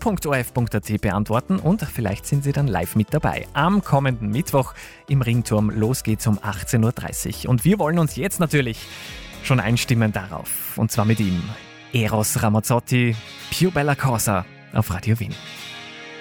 radio.orf.at beantworten und vielleicht sind Sie dann live mit dabei. Am kommenden Mittwoch im Ringturm. Los geht's um 18.30 Uhr. Und wir wollen uns jetzt natürlich schon einstimmen darauf. Und zwar mit ihm. Eros Ramazzotti, Più Bella Cosa auf Radio Wien.